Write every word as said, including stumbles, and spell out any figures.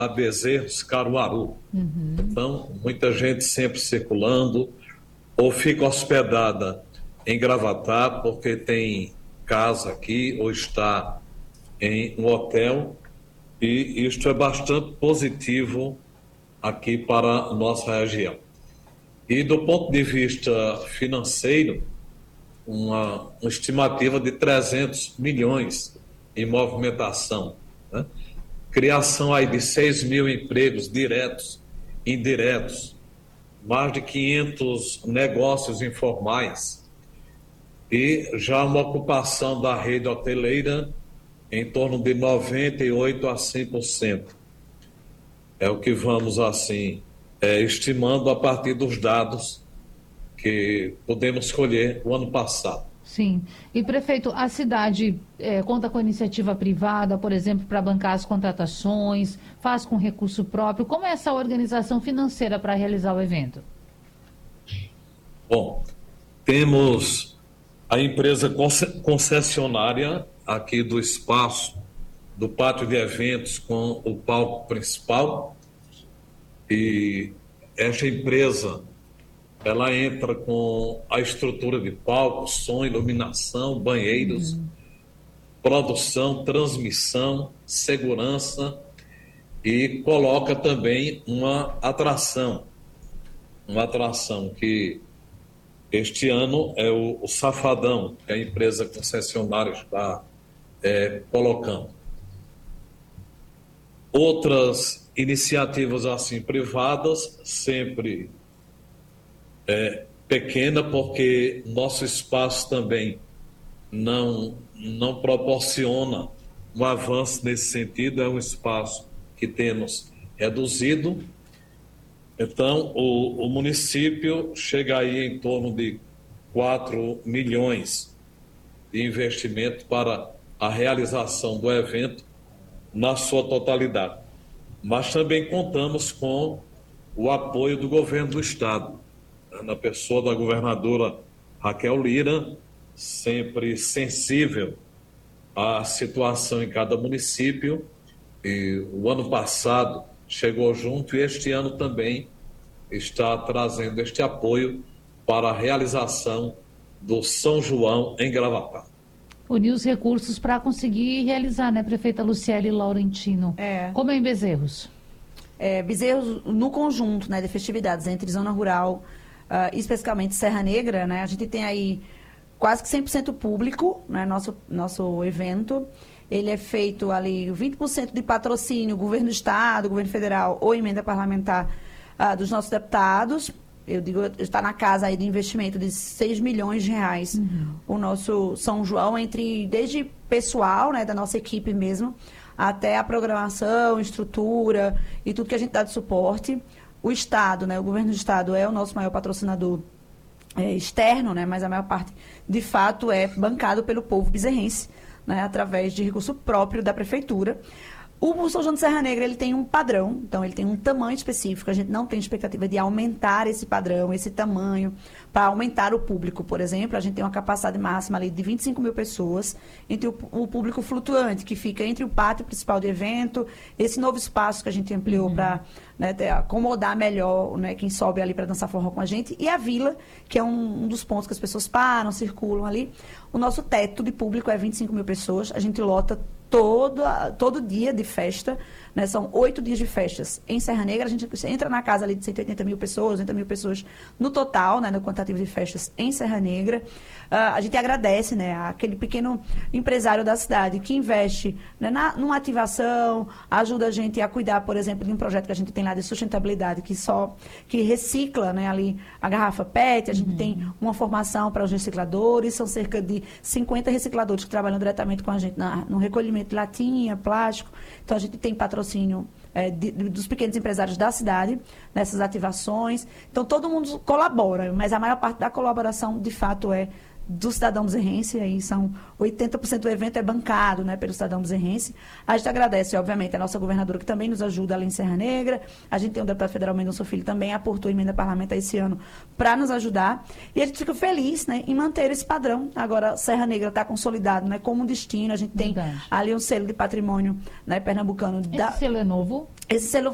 Bezerros, Caruaru. Uhum. Então, muita gente sempre circulando, ou fica hospedada em Gravatá, porque tem casa aqui, ou está em um hotel, e isto é bastante positivo aqui para a nossa região. E do ponto de vista financeiro, uma, uma estimativa de trezentos milhões em movimentação, né? Criação aí de seis mil empregos diretos, indiretos, mais de quinhentos negócios informais e já uma ocupação da rede hoteleira em torno de noventa e oito a cem por cento. É o que vamos, assim, é, estimando a partir dos dados que podemos colher o ano passado. Sim. E, prefeito, a cidade é, conta com iniciativa privada, por exemplo, para bancar as contratações, faz com recurso próprio. Como é essa organização financeira para realizar o evento? Bom, temos a empresa concessionária aqui do espaço do pátio de eventos com o palco principal, e esta empresa ela entra com a estrutura de palco, som, iluminação, banheiros, uhum. produção, transmissão, segurança, e coloca também uma atração, uma atração que este ano é o, o Safadão, que a empresa concessionária está é, colocando. Outras iniciativas assim privadas, sempre é, pequena, porque nosso espaço também não, não proporciona um avanço nesse sentido, é um espaço que temos reduzido. Então, o, o município chega aí em torno de quatro milhões de investimento para a realização do evento na sua totalidade. Mas também contamos com o apoio do governo do estado, na pessoa da governadora Raquel Lira, sempre sensível à situação em cada município. E o ano passado chegou junto e este ano também está trazendo este apoio para a realização do São João em Gravatá. Unir os recursos para conseguir realizar, né, prefeita Luciele Laurentino? É. Como é em Bezerros? É, Bezerros, no conjunto, né, de festividades entre zona rural, uh, especificamente Serra Negra, né, a gente tem aí quase que cem por cento público, né, nosso, nosso evento. Ele é feito ali vinte por cento de patrocínio, governo do estado, governo federal ou emenda parlamentar uh, dos nossos deputados. Eu digo, está na casa aí de investimento de seis milhões de reais. Uhum. O nosso São João, entre desde pessoal, né, da nossa equipe mesmo, até a programação, estrutura e tudo que a gente dá de suporte. O Estado, né, o governo do Estado é o nosso maior patrocinador é, externo, né, mas a maior parte, de fato, é bancado pelo povo bezerrense, né, através de recurso próprio da prefeitura. O São João de Serra Negra, ele tem um padrão, então ele tem um tamanho específico, a gente não tem expectativa de aumentar esse padrão, esse tamanho, para aumentar o público, por exemplo, a gente tem uma capacidade máxima ali de vinte e cinco mil pessoas, entre o, o público flutuante, que fica entre o pátio principal do evento, esse novo espaço que a gente ampliou uhum. para, né, acomodar melhor, né, quem sobe ali para dançar forró com a gente, e a vila, que é um, um dos pontos que as pessoas param, circulam ali. O nosso teto de público é vinte e cinco mil pessoas, a gente lota Todo, todo dia de festa, né? São oito dias de festas. Em Serra Negra, a gente entra na casa ali de cento e oitenta mil pessoas, oitenta mil pessoas no total, né? No quantitativo de festas em Serra Negra. Uh, a gente agradece, né? Aquele pequeno empresário da cidade que investe, né, na, numa ativação, ajuda a gente a cuidar, por exemplo, de um projeto que a gente tem lá de sustentabilidade, que só, que recicla, né, ali a garrafa P E T, a gente uhum. tem uma formação para os recicladores, são cerca de cinquenta recicladores que trabalham diretamente com a gente na, no recolhimento de latinha, plástico. Então, a gente tem patrocínio é, de, de, dos pequenos empresários da cidade, nessas ativações. Então, todo mundo colabora, mas a maior parte da colaboração, de fato, é do cidadão bezerrense, aí são oitenta por cento do evento é bancado, né, pelo cidadão bezerrense. A gente agradece, obviamente, a nossa governadora, que também nos ajuda ali em Serra Negra. A gente tem o deputado federal Mendonça Filho, também aportou emenda parlamentar esse ano para nos ajudar. E a gente fica feliz, né, em manter esse padrão. Agora, Serra Negra está consolidado, né, como um destino. A gente tem Verdade. ali um selo de patrimônio, né, pernambucano. Esse da... selo é novo? Esse selo